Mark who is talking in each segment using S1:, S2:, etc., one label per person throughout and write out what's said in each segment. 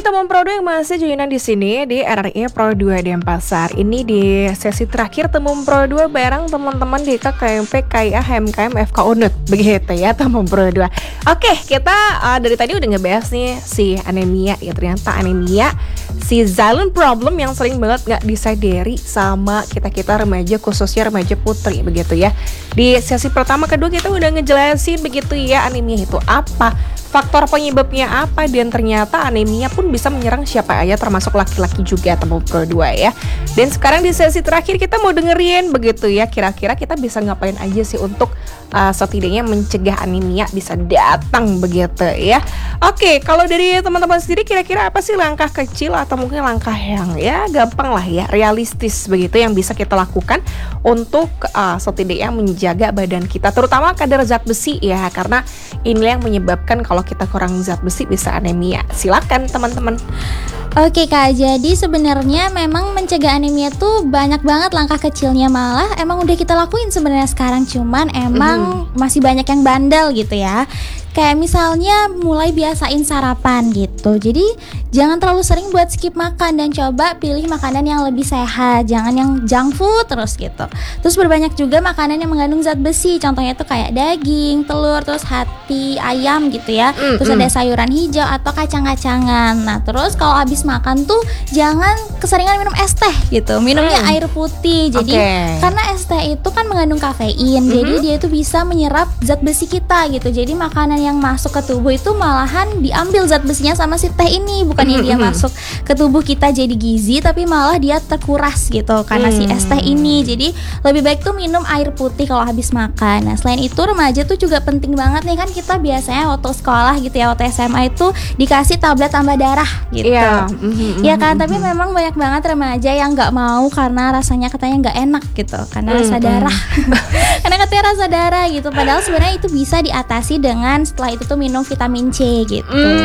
S1: teman Pro 2 yang masih joinan di sini di RRI Pro 2 Denpasar. Ini di sesi terakhir teman Pro 2 bareng teman-teman di KMP, KIA, HMKM, FK Unut. Begitu ya teman Pro 2. Oke, kita dari tadi udah ngebahas nih si anemia ya. Ternyata anemia si silent problem yang sering banget gak disadari sama kita-kita remaja, khususnya remaja putri begitu ya. Di sesi pertama kedua kita udah ngejelasin begitu ya anemia itu apa, faktor penyebabnya apa, dan ternyata anemia pun bisa menyerang siapa aja termasuk laki-laki juga teman Pro 2 ya. Dan sekarang di sesi terakhir kita mau dengerin begitu ya, kira-kira kita bisa ngapain aja sih untuk setidaknya mencegah anemia bisa datang begitu ya. Oke, kalau dari teman-teman sendiri kira-kira apa sih langkah kecil atau mungkin langkah yang ya gampang lah ya, realistis begitu yang bisa kita lakukan untuk setidaknya menjaga badan kita, terutama kadar zat besi ya, karena inilah yang menyebabkan kalau kita kurang zat besi bisa anemia. Silakan teman-teman.
S2: Oke Kak, jadi sebenarnya memang mencegah anemia tuh banyak banget langkah kecilnya, malah emang udah kita lakuin sebenarnya sekarang, cuman emang masih banyak yang bandel gitu ya. Kayak misalnya mulai biasain sarapan gitu. Jadi jangan terlalu sering buat skip makan dan coba pilih makanan yang lebih sehat. Jangan yang junk food terus gitu. Terus berbanyak juga makanan yang mengandung zat besi. Contohnya tuh kayak daging, telur, terus hati ayam gitu ya. Terus ada sayuran hijau atau kacang-kacangan. Nah terus kalau habis makan tuh jangan keseringan minum es teh gitu. Minumnya air putih. Jadi karena es teh itu kan mengandung kafein. Jadi dia itu bisa menyerap zat besi kita gitu. Jadi makanan yang masuk ke tubuh itu malahan diambil zat besinya sama si teh ini, bukannya dia masuk ke tubuh kita jadi gizi, tapi malah dia terkuras gitu karena si es teh ini. Jadi lebih baik tuh minum air putih kalau habis makan. Nah selain itu remaja tuh juga penting banget nih, kan kita biasanya waktu sekolah gitu ya, waktu SMA itu dikasih tablet tambah darah gitu. Ya kan, tapi memang banyak banget remaja yang nggak mau karena rasanya katanya nggak enak gitu, karena rasa darah. Karena katanya rasa darah gitu. Padahal sebenarnya itu bisa diatasi dengan setelah itu tuh minum vitamin C gitu.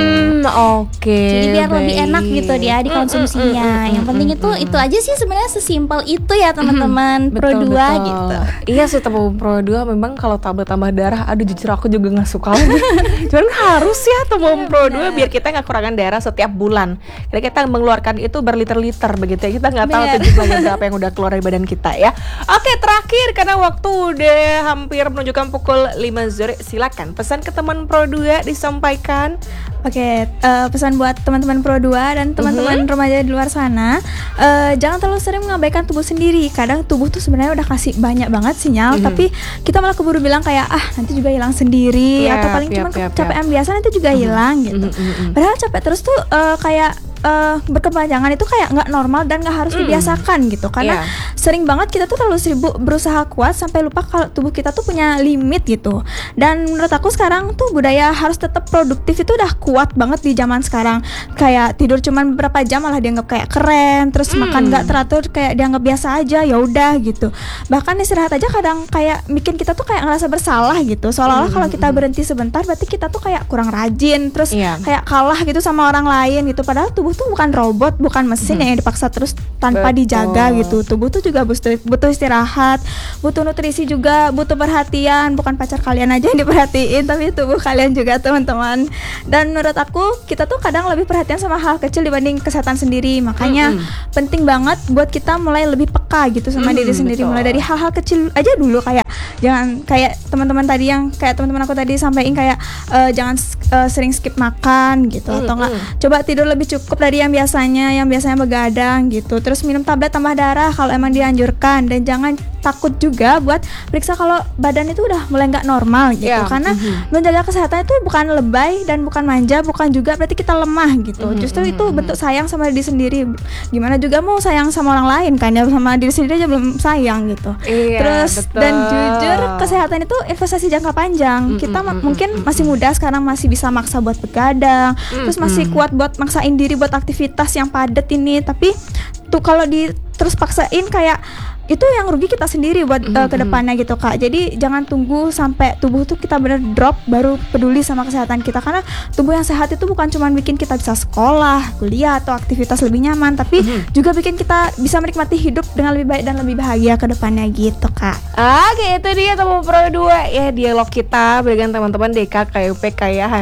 S2: Jadi biar lebih enak gitu dia dikonsumsinya. Yang penting itu aja sih sebenarnya, sesimpel itu ya teman-teman Pro 2 gitu.
S1: Iya sih teman Pro 2 memang kalau tablet tambah darah, aduh jujur aku juga nggak suka. Cuman harus ya teman Pro 2 biar kita nggak kekurangan darah setiap bulan. Karena kita mengeluarkan itu berliter-liter begitu ya. Kita nggak tahu tuh jumlahnya berapa yang udah keluar dari badan kita ya. Oke, terakhir karena waktu udah hampir menunjukkan pukul 5 sore, silakan pesan ke teman Pro 2 disampaikan.
S3: Oke, pesan buat teman-teman Pro 2 dan teman-teman remaja di luar sana, jangan terlalu sering mengabaikan tubuh sendiri. Kadang tubuh tuh sebenarnya udah kasih banyak banget sinyal, tapi kita malah keburu bilang kayak nanti juga hilang sendiri, atau paling cuma kecapean biasa nanti juga hilang gitu. Padahal capek terus tuh kayak berkepanjangan itu kayak nggak normal dan nggak harus dibiasakan gitu, karena sering banget kita tuh terlalu sibuk berusaha kuat sampai lupa kalau tubuh kita tuh punya limit gitu. Dan menurut aku sekarang tuh budaya harus tetap produktif itu udah kuat banget di zaman sekarang. Kayak tidur cuman beberapa jam malah dianggap kayak keren, terus makan nggak teratur kayak dianggap biasa aja, ya udah gitu. Bahkan istirahat aja kadang kayak bikin kita tuh kayak ngerasa bersalah gitu, seolah-olah kalau kita berhenti sebentar berarti kita tuh kayak kurang rajin, terus kayak kalah gitu sama orang lain gitu. Padahal tubuh tuh bukan robot, bukan mesin yang dipaksa terus tanpa dijaga gitu. Tubuh tuh juga butuh istirahat, butuh nutrisi juga, butuh perhatian. Bukan pacar kalian aja yang diperhatiin, tapi tubuh kalian juga teman-teman. Dan menurut aku kita tuh kadang lebih perhatian sama hal kecil dibanding kesehatan sendiri. Makanya penting banget buat kita mulai lebih peka gitu sama diri sendiri. Mulai dari hal-hal kecil aja dulu, kayak jangan kayak teman-teman tadi yang kayak teman-teman aku tadi sampaikan kayak jangan sering skip makan gitu, atau enggak coba tidur lebih cukup dari yang biasanya begadang gitu. Terus minum tablet tambah darah kalau emang dianjurkan, dan jangan takut juga buat periksa kalau badan itu udah mulai nggak normal gitu, karena menjaga kesehatan itu bukan lebay dan bukan manja, bukan juga berarti kita lemah gitu. Justru itu bentuk sayang sama diri sendiri. Gimana juga mau sayang sama orang lain kan, ya sama diri sendiri aja belum sayang gitu. Terus dan jujur kesehatan itu investasi jangka panjang. Kita mungkin masih muda sekarang, masih bisa maksa buat begadang, terus masih kuat buat maksain diri buat aktivitas yang padat ini, tapi tuh kalau terus paksain kayak itu yang rugi kita sendiri buat kedepannya gitu Kak. Jadi jangan tunggu sampai tubuh tuh kita bener drop baru peduli sama kesehatan kita, karena tubuh yang sehat itu bukan cuma bikin kita bisa sekolah, kuliah atau aktivitas lebih nyaman, tapi juga bikin kita bisa menikmati hidup dengan lebih baik dan lebih bahagia kedepannya gitu Kak.
S1: Oke, itu dia teman Pro 2 ya, dialog kita dengan teman-teman DK, KUP, KIA,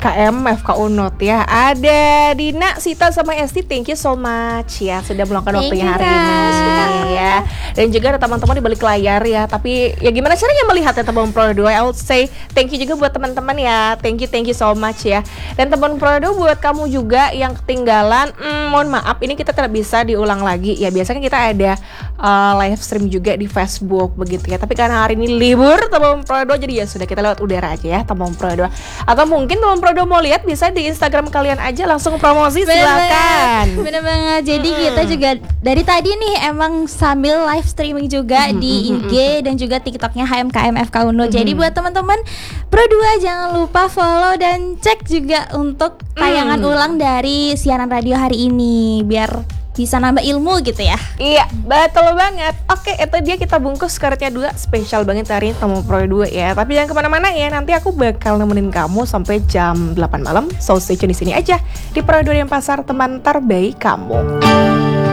S1: HMKM FK Unut ya. Ada Dina, Sita sama Esti, thank you so much ya sudah meluangkan
S2: Thank
S1: waktunya
S2: you,
S1: hari
S2: guys.
S1: ini ya. Dan juga ada teman-teman di balik layar ya. Tapi ya gimana caranya melihatnya teman Pro 2? I would say thank you juga buat teman-teman ya. Thank you so much ya. Dan teman Pro 2 buat kamu juga yang ketinggalan, mohon maaf ini kita tidak bisa diulang lagi ya. Biasanya kita ada live stream juga di Facebook begitu ya. Tapi karena hari ini libur teman Pro 2, jadi ya sudah kita lewat udara aja ya teman Pro 2. Atau mungkin teman Pro 2 mau lihat bisa di Instagram kalian aja, langsung promosi silakan.
S2: Bener banget. Jadi kita juga dari tadi nih emang sambil live streaming juga di IG dan juga TikToknya HMKM FK Unut. Jadi buat teman-teman Pro 2 jangan lupa follow dan cek juga untuk tayangan ulang dari siaran radio hari ini biar bisa nambah ilmu gitu ya.
S1: Iya, betul banget. Oke, itu dia kita bungkus karetnya 2. Spesial banget hari ini Temu Pro 2 ya. Tapi jangan kemana-mana ya. Nanti aku bakal nemenin kamu sampai jam 8 malam. So stay tune di sini aja di Pro 2 Denpasar, teman terbaik kamu.